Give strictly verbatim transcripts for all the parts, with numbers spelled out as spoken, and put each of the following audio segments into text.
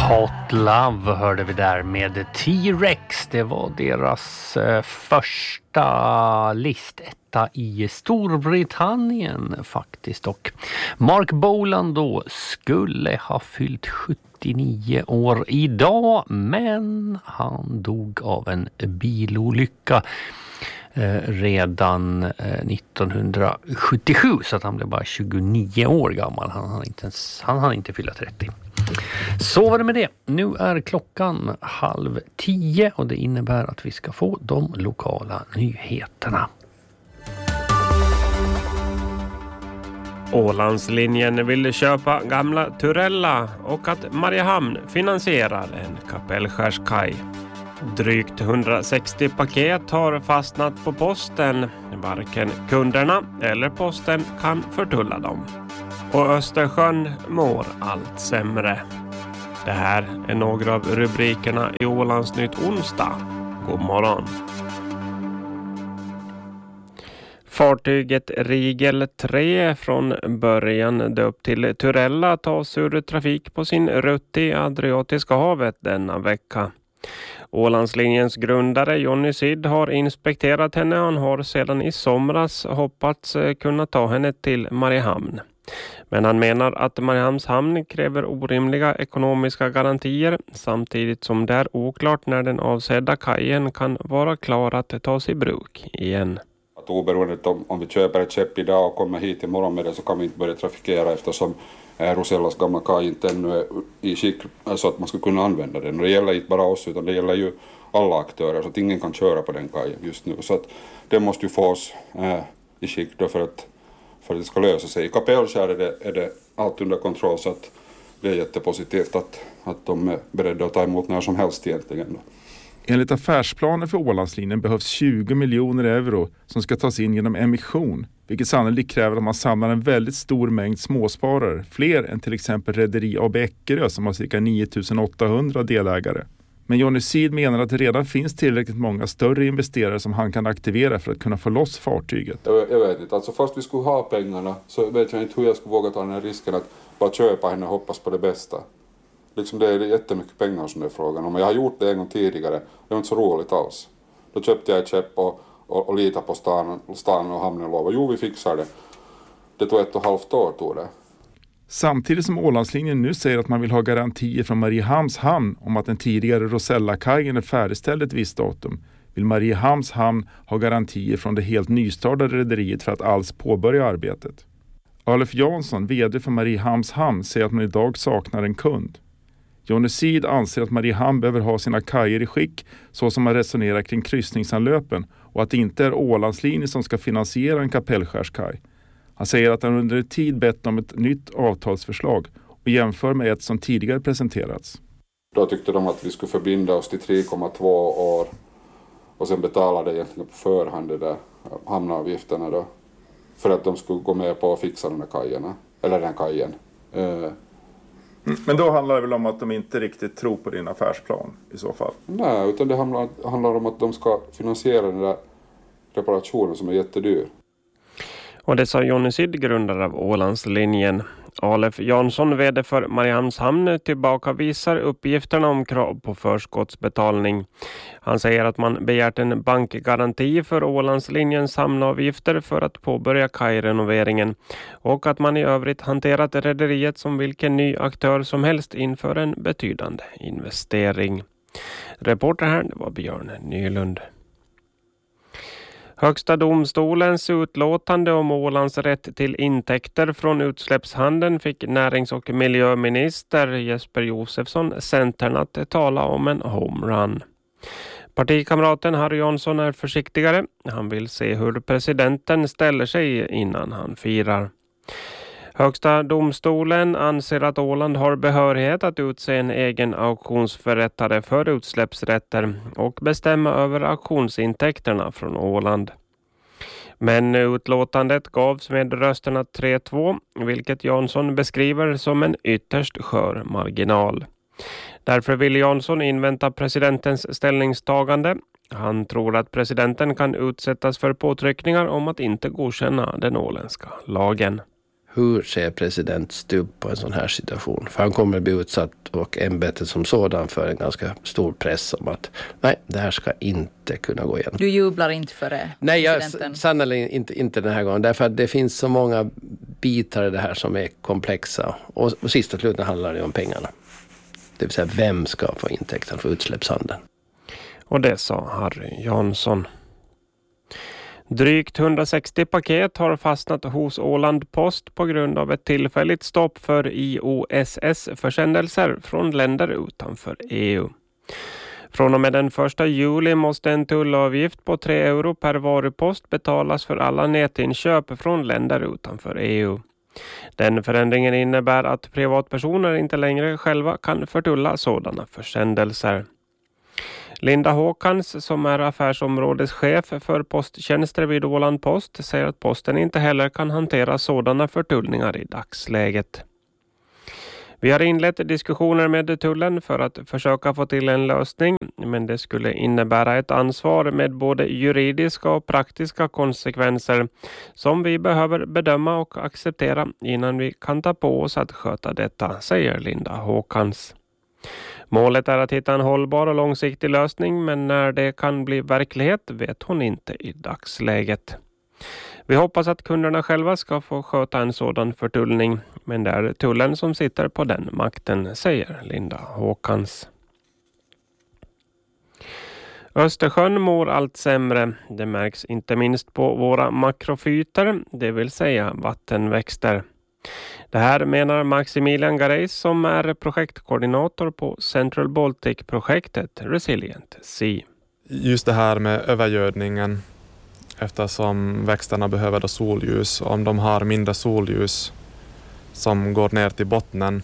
Hot Love hörde vi där med T-Rex. Det var deras eh, första listetta i Storbritannien faktiskt. Och Mark Bolan då skulle ha fyllt sjuttionio år idag, men han dog av en bilolycka eh, redan eh, nittonhundrasjuttiosju, så att han blev bara tjugonio år gammal. Han hann inte, ens, han hann inte fylla trettio. Så var det med det. Nu är klockan halv tio och det innebär att vi ska få de lokala nyheterna. Ålandslinjen vill köpa gamla Turella och att Mariehamn finansierar en Kapellskärskaj. Drygt hundrasextio paket har fastnat på posten. Varken kunderna eller posten kan förtulla dem. Och Östersjön mår allt sämre. Det här är några av rubrikerna i Ålandsnytt onsdag. God morgon. Fartyget Rigel tre från början döpt till Turella tas ur trafik på sin rutt i Adriatiska havet denna vecka. Ålandslinjens grundare Johnny Sid har inspekterat henne. Han har sedan i somras hoppats kunna ta henne till Mariehamn. Men han menar att Mariehamns hamn kräver orimliga ekonomiska garantier samtidigt som det är oklart när den avsedda kajen kan vara klar att tas i bruk igen. Att oberoende om, om vi köper ett skepp idag och kommer hit imorgon med det, så kan vi inte börja trafikera eftersom eh, Rosellas gamla kaj inte ännu är i skick så att man ska kunna använda den. Och det gäller inte bara oss utan det gäller ju alla aktörer, så att ingen kan köra på den kajen just nu. Så att det måste ju få oss eh, i skick då för att för att det ska lösa sig. I Kapellskär är det, är det allt under kontroll, så att det är jättepositivt att, att de är beredda att ta emot när som helst egentligen. Enligt affärsplanen för Ålandslinjen behövs tjugo miljoner euro som ska tas in genom emission, vilket sannolikt kräver att man samlar en väldigt stor mängd småsparare, fler än till exempel Rederi A B Eckerö som har cirka nio tusen åttahundra delägare. Men Johnny Sid menar att det redan finns tillräckligt många större investerare som han kan aktivera för att kunna få loss fartyget. Jag, jag vet inte, alltså fast vi skulle ha pengarna så vet jag inte hur jag skulle våga ta den här risken att bara köpa henne och hoppas på det bästa. Liksom det är jättemycket pengar som det är frågan om. Jag har gjort det en gång tidigare, det var inte så roligt alls. Då köpte jag ett skepp och, och, och litade på stan, stan och hamnen och lovade, jo vi fixar det. Det tog ett och ett halvt år tog det. Samtidigt som Ålandslinjen nu säger att man vill ha garantier från Mariehamns hamn om att den tidigare Rosella-kajen är färdigställd ett visst datum, vill Mariehamns hamn ha garantier från det helt nystartade rederiet för att alls påbörja arbetet. Alef Jansson, vd för Mariehamns hamn, säger att man idag saknar en kund. Johnny Sid anser att Mariehamn behöver ha sina kajer i skick så som man resonerar kring kryssningsanlöpen och att det inte är Ålandslinjen som ska finansiera en Kapellskärskaj. Han säger att han under en tid bett om ett nytt avtalsförslag och jämför med ett som tidigare presenterats. Då tyckte de att vi skulle förbinda oss till tre komma två år och sen betala det egentligen på förhand, det där hamnavgifterna då. För att de skulle gå med på att fixa de här kajerna, eller den kajen. Eh. Men då handlar det väl om att de inte riktigt tror på din affärsplan i så fall? Nej, utan det handlar, handlar om att de ska finansiera den där reparationen som är jättedyr. Och det sa Johnny Sid, grundare av Ålandslinjen. Alef Jansson, vd för Mariehamns hamn, tillbakavisar uppgifterna om krav på förskottsbetalning. Han säger att man begärt en bankgaranti för Ålandslinjens hamnavgifter för att påbörja kajrenoveringen och att man i övrigt hanterat rederiet som vilken ny aktör som helst inför en betydande investering. Reporter här, det var Björn Nylund. Högsta domstolens utlåtande om Ålands rätt till intäkter från utsläppshandeln fick närings- och miljöminister Jesper Josefsson Centern att tala om en homerun. Partikamraten Harry Jonsson är försiktigare. Han vill se hur presidenten ställer sig innan han firar. Högsta domstolen anser att Åland har behörighet att utse en egen auktionsförrättare för utsläppsrätter och bestämma över auktionsintäkterna från Åland. Men utlåtandet gavs med rösterna tre två, vilket Jansson beskriver som en ytterst skör marginal. Därför vill Jansson invänta presidentens ställningstagande. Han tror att presidenten kan utsättas för påtryckningar om att inte godkänna den åländska lagen. Hur ser president Stubb på en sån här situation? För han kommer att bli utsatt och ämbetet som sådan för en ganska stor press om att nej, det här ska inte kunna gå igenom. Du jublar inte för det? Nej, jag sannolikt inte, inte den här gången. Därför att det finns så många bitar i det här som är komplexa. Och, och sist och slutligen handlar det om pengarna. Det vill säga vem ska få intäkter för utsläppshandeln. Och det sa Harry Jansson. Drygt hundrasextio paket har fastnat hos Åland Post på grund av ett tillfälligt stopp för I O S S-försändelser från länder utanför E U. Från och med den första juli måste en tullavgift på tre euro per varupost betalas för alla nätinköp från länder utanför E U. Den förändringen innebär att privatpersoner inte längre själva kan förtulla sådana försändelser. Linda Håkans, som är affärsområdeschef för posttjänster vid Åland Post, säger att posten inte heller kan hantera sådana förtullningar i dagsläget. Vi har inlett diskussioner med tullen för att försöka få till en lösning, men det skulle innebära ett ansvar med både juridiska och praktiska konsekvenser som vi behöver bedöma och acceptera innan vi kan ta på oss att sköta detta, säger Linda Håkans. Målet är att hitta en hållbar och långsiktig lösning, men när det kan bli verklighet vet hon inte i dagsläget. Vi hoppas att kunderna själva ska få sköta en sådan förtullning, men det är tullen som sitter på den makten, säger Linda Håkans. Östersjön mår allt sämre. Det märks inte minst på våra makrofyter, det vill säga vattenväxter. Det här menar Maximilian Gareis som är projektkoordinator på Central Baltic-projektet Resilient Sea. Just det här med övergödningen, eftersom växterna behöver då solljus. Om de har mindre solljus som går ner till bottnen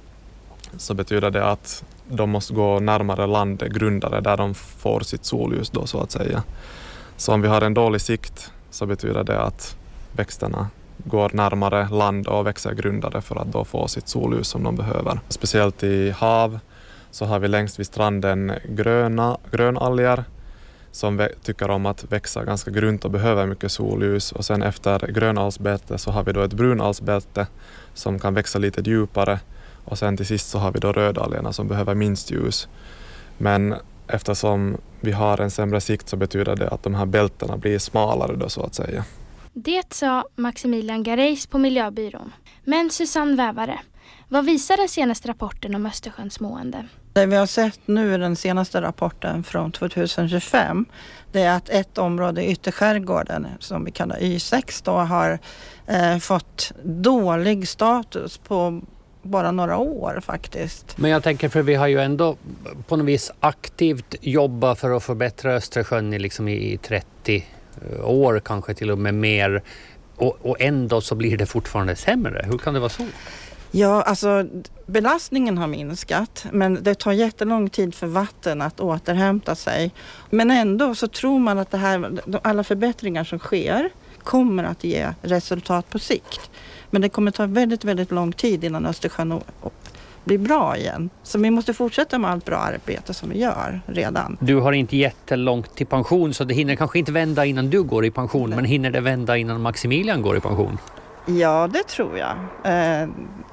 så betyder det att de måste gå närmare land, grundare, där de får sitt solljus då så att säga. Så om vi har en dålig sikt så betyder det att växterna går närmare land och växer grundare för att då få sitt solljus som de behöver. Speciellt i hav så har vi längst vid stranden gröna, grönalger som vä- tycker om att växa ganska grunt och behöver mycket solljus. Och sen efter grönalgsbälte så har vi då ett brunalgsbälte som kan växa lite djupare. Och sen till sist så har vi då rödalgerna som behöver minst ljus. Men eftersom vi har en sämre sikt så betyder det att de här bältena blir smalare då så att säga. Det sa Maximilian Gareis på Miljöbyrån. Men Susanne Vävare, vad visar den senaste rapporten om Östersjöns mående? Det vi har sett nu i den senaste rapporten från tjugohundratjugofem, det är att ett område i ytterskärgården som vi kallar Y sex då har eh, fått dålig status på bara några år faktiskt. Men jag tänker, för vi har ju ändå på något vis aktivt jobbat för att förbättra Östersjön i, liksom i trettio år, kanske till och med mer. Och, och ändå så blir det fortfarande sämre. Hur kan det vara så? Ja, alltså belastningen har minskat, men det tar jättelång tid för vatten att återhämta sig. Men ändå så tror man att det här, alla förbättringar som sker kommer att ge resultat på sikt. Men det kommer ta väldigt, väldigt lång tid innan Östersjön blir bra igen. Så vi måste fortsätta med allt bra arbete som vi gör redan. Du har inte jättelångt till pension, så det hinner kanske inte vända innan du går i pension. Nej. Men hinner det vända innan Maximilian går i pension? Ja, det tror jag. Eh,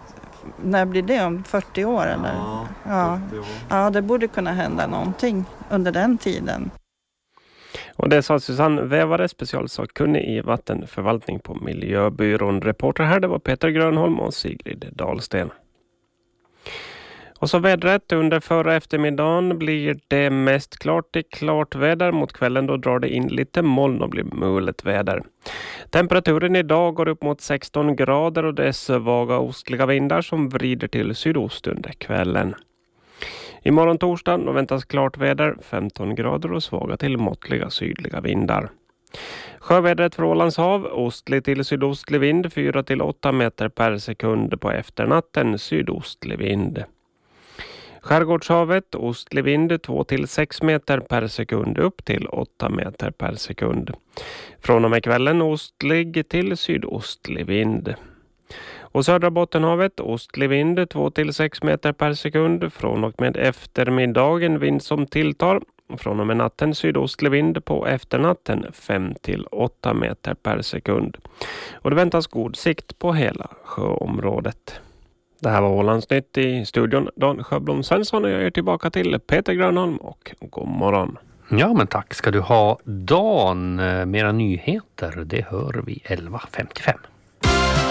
när blir det? Om fyrtio år eller? Ja, ja. fyrtio år. Ja, det borde kunna hända någonting under den tiden. Och det sa Susanne Vävare, specialsakkunnig i vattenförvaltning på Miljöbyrån. Reporter här, det var Peter Grönholm och Sigrid Dahlsten. Och så vädret. Under förra eftermiddagen blir det mest klart till klart väder. Mot kvällen då drar det in lite moln och blir mulet väder. Temperaturen idag går upp mot sexton grader och det är svaga ostliga vindar som vrider till sydost under kvällen. Imorgon torsdag väntas klart väder, femton grader och svaga till måttliga sydliga vindar. Sjövädret för Ålands hav, ostlig till sydostlig vind, fyra till åtta meter per sekund på efternatten, sydostlig vind. Skärgårdshavet, ostlig vind, två till sex meter per sekund upp till åtta meter per sekund. Från och med kvällen ostlig till sydostlig vind. Och södra Bottenhavet, ostlig vind, två till sex meter per sekund. Från och med eftermiddagen vind som tilltar, Från och med natten sydostlig vind, på efternatten fem till åtta meter per sekund. Och det väntas god sikt på hela sjöområdet. Det här var Ålandsnytt, i studion Dan Sjöblom Svensson, och jag är tillbaka till Peter Grönholm och god morgon. Ja, men tack ska du ha, Dan. Mera nyheter, det hör vi elva femtiofem.